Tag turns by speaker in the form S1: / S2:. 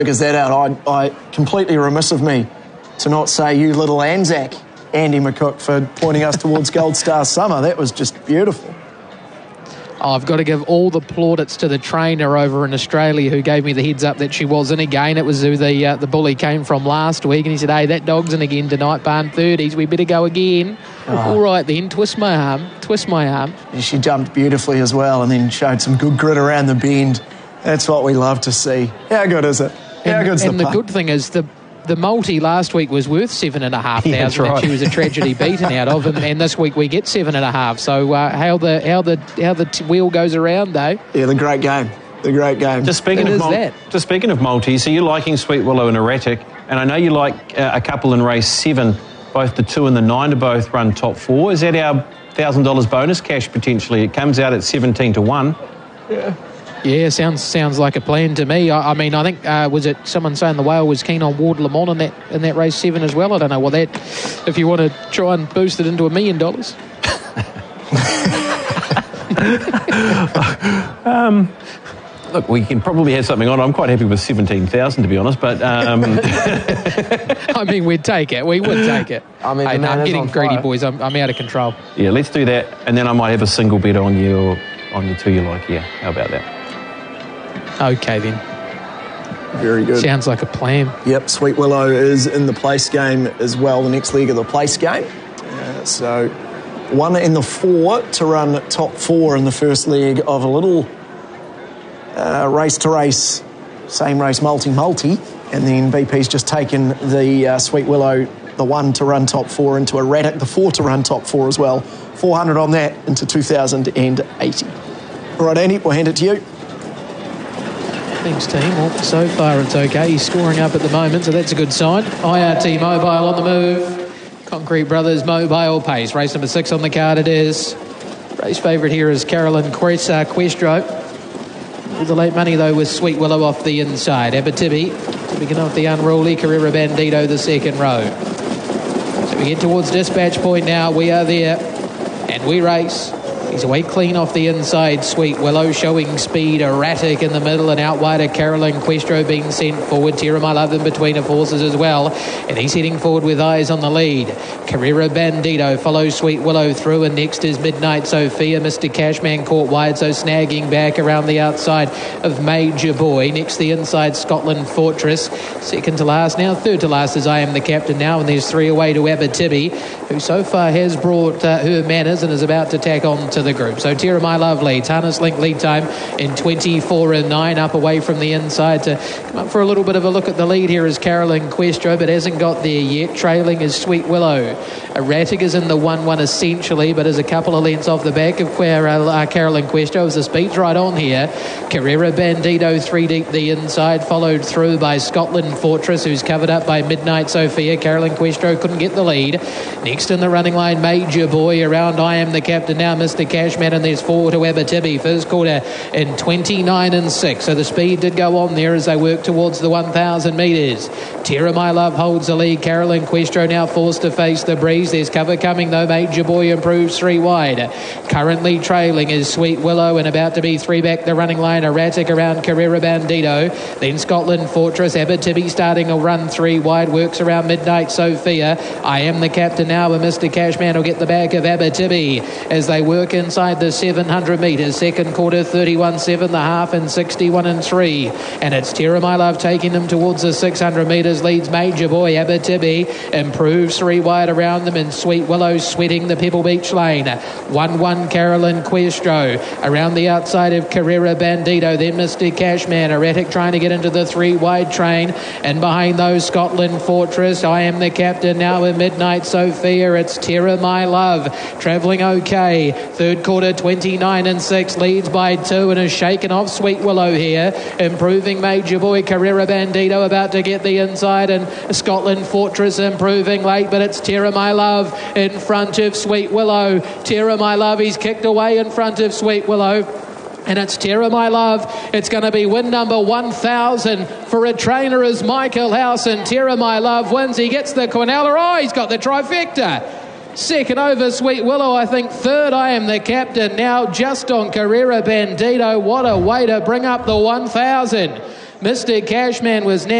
S1: figures that out. I completely remiss of me to not say you little Anzac, Andy McCook, for pointing us towards Gold Star Summer. That was just beautiful.
S2: I've got to give all the plaudits to the trainer over in Australia who gave me the heads up that she was in again. It was who the bully came from last week, and he said, hey, that dog's in again tonight, barn 30s, we better go again. Oh. All right then, twist my arm.
S1: She jumped beautifully as well and then showed some good grit around the bend. That's what we love to see. How good is it? How good's the pup?
S2: And the good thing is the multi last week was worth 7,500,
S3: yeah, right.
S2: and she was a tragedy beaten out of, and this week we get 7,500. So how the wheel goes around, though.
S1: Yeah, the great game.
S3: Just speaking of multis, so you're liking Sweet Willow and Erratic, and I know you like a couple in race 7, both the 2 and the 9 to both run top 4. Is that our $1,000 bonus cash potentially? It comes out at 17 to 1.
S2: Yeah, sounds like a plan to me. I mean, I think was it someone saying the whale was keen on Ward Lamont in that race 7 as well? I don't know. Well, that if you want to try and boost it into $1 million.
S3: Look, we can probably have something on. I'm quite happy with 17,000 to be honest, but
S2: I mean, we'd take it. We would take it.
S4: I mean,
S2: I'm getting greedy, boys. I'm out of control.
S3: Yeah, let's do that, and then I might have a single bet on you on the 2 you like. Yeah, how about that?
S2: Okay, then.
S1: Very good.
S2: Sounds like a plan.
S1: Yep, Sweet Willow is in the place game as well, the next leg of the place game. So 1 in the 4 to run top 4 in the first leg of a little race-to-race, same race multi, and then BP's just taken the Sweet Willow, the 1 to run top 4, into Erratic, the 4 to run top 4 as well. 400 on that into 2,080. All right, Andy, we'll hand it to you.
S2: Thanks, team. Well, so far it's okay. He's scoring up at the moment, so that's a good sign. IRT Mobile on the move. Concrete Brothers Mobile Pace. Race number 6 on the card it is. Race favourite here is Carolyn Questro. With the late money, though, with Sweet Willow off the inside. Abitibi picking off the unruly Carrera Bandito, the second row. So we get towards dispatch point now. We are there, and we race. He's away clean off the inside. Sweet Willow showing speed. Erratic in the middle, and out wide of Carolyn Questro being sent forward. Tira My Love in between of horses as well, and he's heading forward with eyes on the lead. Carrera Bandito follows Sweet Willow through, and next is Midnight Sophia. Mr. Cashman caught wide, so snagging back around the outside of Major Boy. Next the inside Scotland Fortress. Second to last now. Third to last is I Am the Captain now, and there's 3 away to Abitibi, who so far has brought her manners and is about to tack on to the group. So Tira My Love leads. Harness Link lead time in 24 and 9, up away from the inside to come up for a little bit of a look at the lead here is Carolyn Questro, but hasn't got there yet. Trailing is Sweet Willow. Erratic is in the 1-1 essentially, but is a couple of lengths off the back of Carolyn Questro as the speed's right on here. Carrera Bandito 3 deep the inside, followed through by Scotland Fortress, who's covered up by Midnight Sophia. Carolyn Questro couldn't get the lead. Next in the running line, Major Boy. Around I Am the Captain now, Mr. Cashman, and there's 4 to Abitibi. First quarter in 29 and 6. So the speed did go on there as they work towards the 1,000 metres. Tira My Love holds the lead. Carolyn Questro now forced to face the breeze. There's cover coming though. Major Boy improves 3 wide. Currently trailing is Sweet Willow, and about to be 3 back the running line. Erratic around Carrera Bandito. Then Scotland Fortress. Abitibi starting a run 3 wide. Works around Midnight Sophia. I Am the Captain now, and Mr. Cashman will get the back of Abitibi as they work inside the 700 metres. Second quarter 31-7, the half in 61 and 3. And it's Tira My Love taking them towards the 600 metres. Leads Major Boy. Abitibi improves 3 wide around them, and Sweet Willow sweating the Pebble Beach lane. 1-1 Carolyn Questro around the outside of Carrera Bandito. Then Mr. Cashman. Erratic trying to get into the 3 wide train, and behind those Scotland Fortress. I Am the Captain now with Midnight Sophia. It's Tira My Love travelling okay. Third quarter 29 and 6, leads by 2 and is shaken off Sweet Willow here. Improving Major Boy. Carrera Bandito about to get the inside, and Scotland Fortress improving late, but it's Tira My Love in front of Sweet Willow. Tira My Love, he's kicked away in front of Sweet Willow. And it's Tira My Love. It's going to be win number 1,000 for a trainer as Michael House, and Tira My Love wins. He gets the Quinella. Oh, he's got the trifecta. Second over Sweet Willow, I think. Third, I Am the Captain now just on Carrera Bandito. What a way to bring up the 1,000. Mr. Cashman was next.